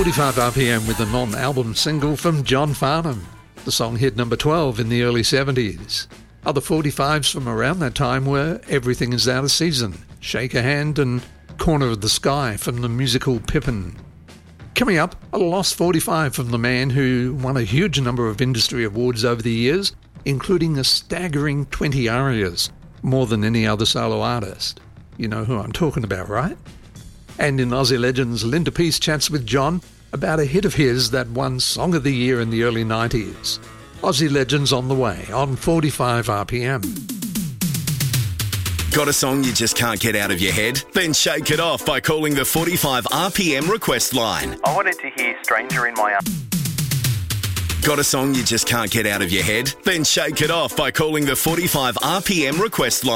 45 RPM with a non-album single from John Farnham. The song hit number 12 in the early 70s. Other 45s from around that time were Everything Is Out of Season, Shake a Hand and Corner of the Sky from the musical Pippin. Coming up, a lost 45 from the man who won a huge number of industry awards over the years, including a staggering 20 arias, more than any other solo artist. You know who I'm talking about, right? And in Aussie Legends, Linda Peace chats with John about a hit of his that won Song of the Year in the early 90s. Aussie Legends on the way on 45 RPM. Got a song you just can't get out of your head? Then shake it off by calling the 45 RPM request line. I wanted to hear Stranger in My Arms. Got a song you just can't get out of your head? Then shake it off by calling the 45 RPM request line.